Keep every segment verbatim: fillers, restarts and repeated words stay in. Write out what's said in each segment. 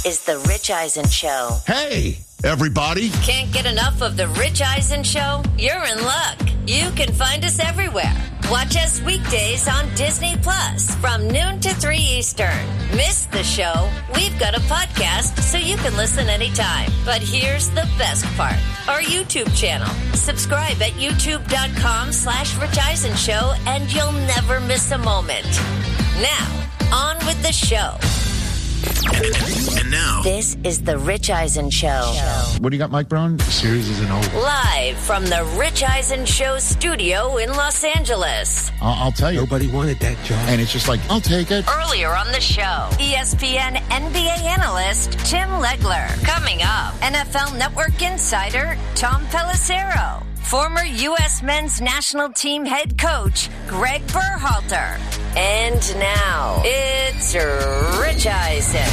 This is The Rich Eisen Show. Hey, everybody. Can't get enough of The Rich Eisen Show? You're in luck. You can find us everywhere. Watch us weekdays on Disney Plus from noon to three Eastern. Miss the show? We've got a podcast so you can listen anytime. But here's the best part. Our YouTube channel. Subscribe at youtube.com slash Rich Eisen Show and you'll never miss a moment. Now, on with the show. And now, this is The Rich Eisen Show. What do you got, Mike Brown? The series isn't over. Live from The Rich Eisen Show studio in Los Angeles. I'll, I'll tell you. Nobody wanted that job. And it's just like, I'll take it. Earlier on the show, E S P N N B A analyst Tim Legler. Coming up, N F L Network insider Tom Pelissero. Former U S men's national team head coach Greg Berhalter. And now, it's Rich Eisen.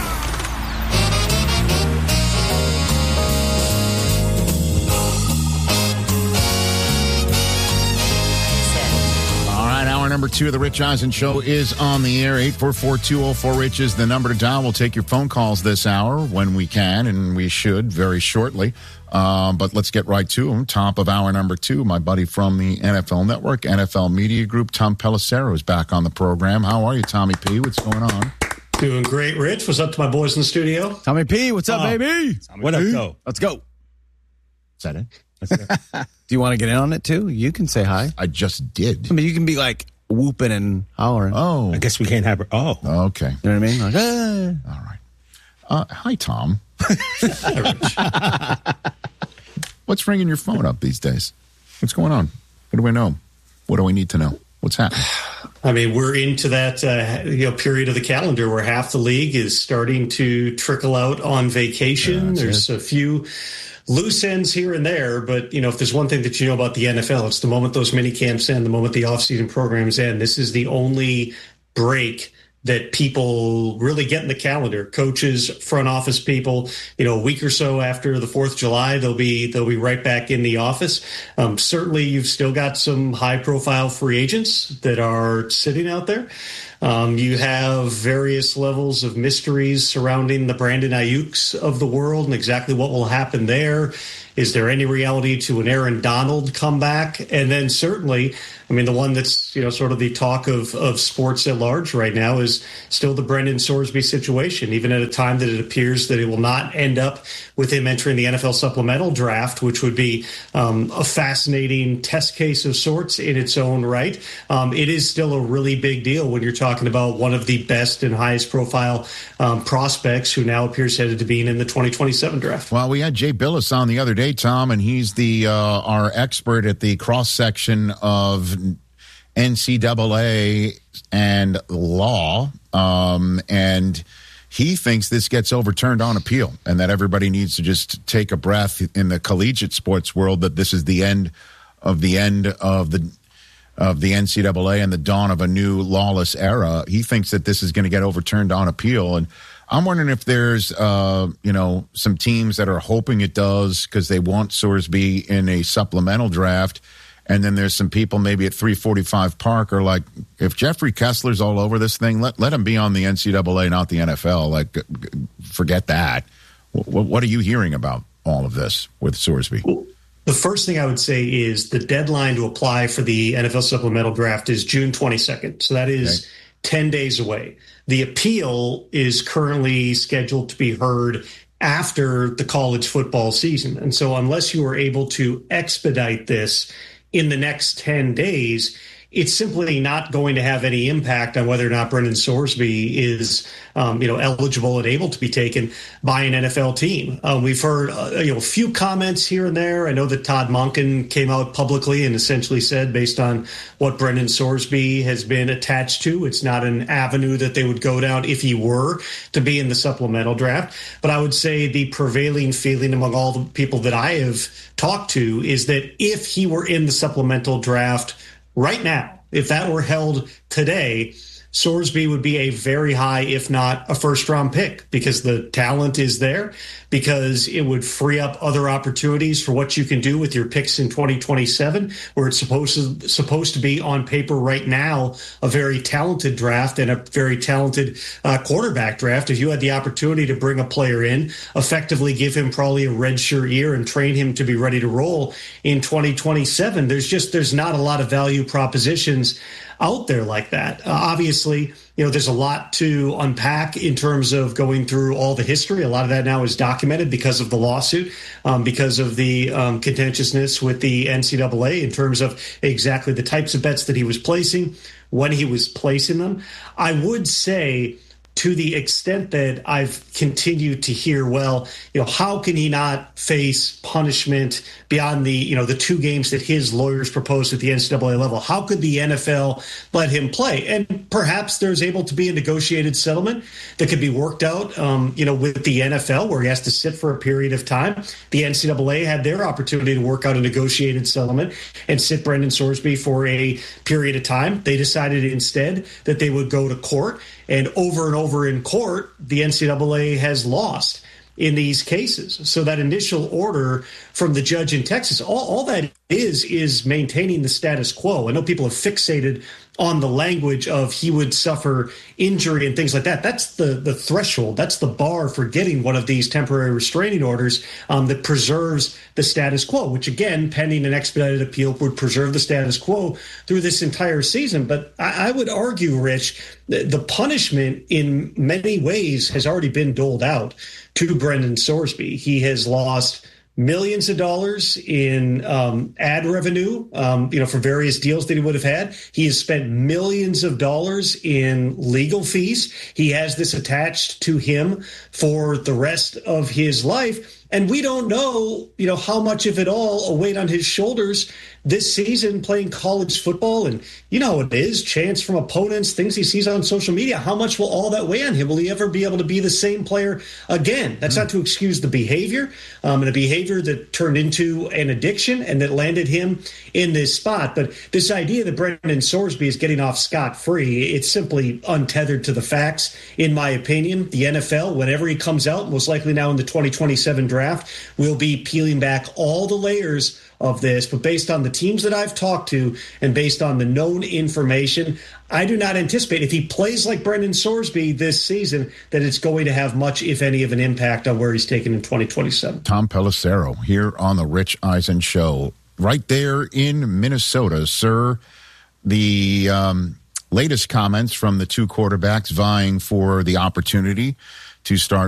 All right, hour number two of the Rich Eisen Show is on the air. eight four four, two oh four, RICH is the number to dial. We'll take your phone calls this hour when we can, and we should very shortly. Um, but let's get right to him. Top of hour number two, my buddy from the N F L Network, N F L Media Group, Tom Pelissero is back on the program. How are you, Tommy P? What's going on? Doing great, Rich. What's up to my boys in the studio? Tommy P, what's up, oh. baby? Tommy what up, go? Let's go. Is that it? Do you want to get in on it, too? You can say hi. I just did. I mean, you can be like whooping and hollering. Oh. I guess we can't have her. Oh. Okay. You know what I mean? Like, ah. All right. Uh, hi, Tom. Hi, Rich. What's ringing your phone up these days? What's going on? What do we know? What do we need to know? What's happening? I mean, we're into that uh, you know period of the calendar where half the league is starting to trickle out on vacation. Yeah, there's it. a few loose ends here and there, but you know, if there's one thing that you know about the N F L, it's the moment those mini camps end, the moment the offseason programs end. This is the only break that people really get in the calendar. Coaches, front office people, you know, a week or so after the fourth of July, they'll be they'll be right back in the office. Um, certainly, you've still got some high-profile free agents that are sitting out there. Um, you have various levels of mysteries surrounding the Brandon Ayuks of the world and exactly what will happen there. Is there any reality to an Aaron Donald comeback? And then certainly, I mean, the one that's, you know, sort of the talk of, of sports at large right now is still the Brendan Sorsby situation, even at a time that it appears that it will not end up with him entering the N F L supplemental draft, which would be um, a fascinating test case of sorts in its own right. Um, it is still a really big deal when you're talking about one of the best and highest profile um, prospects who now appears headed to being in the twenty twenty-seven draft. Well, we had Jay Billis on the other day, Tom, and he's the uh, our expert at the cross section of N C double A and law, um, and he thinks this gets overturned on appeal, and that everybody needs to just take a breath in the collegiate sports world. That this is the end of the end of the of the N C double A and the dawn of a new lawless era. He thinks that this is going to get overturned on appeal, and I'm wondering if there's, uh, you know, some teams that are hoping it does because they want Sorsby in a supplemental draft. And then there's some people maybe at three forty-five Park are like, if Jeffrey Kessler's all over this thing, let, let him be on the N C double A, not the N F L. Like, forget that. What, what are you hearing about all of this with Sorsby? Well, the first thing I would say is the deadline to apply for the N F L supplemental draft is June twenty-second. So that is okay. ten days away. The appeal is currently scheduled to be heard after the college football season. And so unless you are able to expedite this in the next ten days, it's simply not going to have any impact on whether or not Brendan Sorsby is, um, you know, eligible and able to be taken by an N F L team. Um, we've heard, uh, you know, a few comments here and there. I know that Todd Monken came out publicly and essentially said, based on what Brendan Sorsby has been attached to, it's not an avenue that they would go down if he were to be in the supplemental draft. But I would say the prevailing feeling among all the people that I have talked to is that if he were in the supplemental draft right now, if that were held today, Sorsby would be a very high, if not a first-round pick, because the talent is there, because it would free up other opportunities for what you can do with your picks in twenty twenty-seven, where it's supposed to supposed to be on paper right now a very talented draft and a very talented uh, quarterback draft. If you had the opportunity to bring a player in, effectively give him probably a redshirt year and train him to be ready to roll in twenty twenty-seven, there's just there's not a lot of value propositions out there like that. Uh, obviously, you know, there's a lot to unpack in terms of going through all the history. A lot of that now is documented because of the lawsuit, um, because of the um, contentiousness with the N C double A in terms of exactly the types of bets that he was placing, when he was placing them. I would say, to the extent that I've continued to hear, well, you know, how can he not face punishment beyond the, you know, the two games that his lawyers proposed at the N C double A level? How could the N F L let him play? And perhaps there's able to be a negotiated settlement that could be worked out, um, you know, with the N F L, where he has to sit for a period of time. The N C double A had their opportunity to work out a negotiated settlement and sit Brendan Sorsby for a period of time. They decided instead that they would go to court. And over and over in court, the N C double A has lost in these cases. So that initial order from the judge in Texas, all, all that is, is maintaining the status quo. I know people have fixated on the language of he would suffer injury and things like that. That's the, the threshold. That's the bar for getting one of these temporary restraining orders um, that preserves the status quo, which, again, pending an expedited appeal, would preserve the status quo through this entire season. But I, I would argue, Rich, the, the punishment in many ways has already been doled out to Brendan Sorsby. He has lost millions of dollars in um, ad revenue, um, you know, for various deals that he would have had. He has spent millions of dollars in legal fees. He has this attached to him for the rest of his life. And we don't know, you know, how much of it all a weight on his shoulders this season playing college football. And you know how it is, chants from opponents, things he sees on social media. How much will all that weigh on him? Will he ever be able to be the same player again? That's mm-hmm. not to excuse the behavior, um, and a behavior that turned into an addiction and that landed him in this spot. But this idea that Brendan Sorsby is getting off scot-free, it's simply untethered to the facts, in my opinion. The N F L, whenever he comes out, most likely now in the twenty twenty-seven draft, will be peeling back all the layers of this. But based on the teams that I've talked to and based on the known information, I do not anticipate, if he plays like Brendan Sorsby this season, that it's going to have much, if any, of an impact on where he's taken in twenty twenty-seven. Tom Pelissero here on the Rich Eisen Show, right there in Minnesota, sir. The um, latest comments from the two quarterbacks vying for the opportunity to start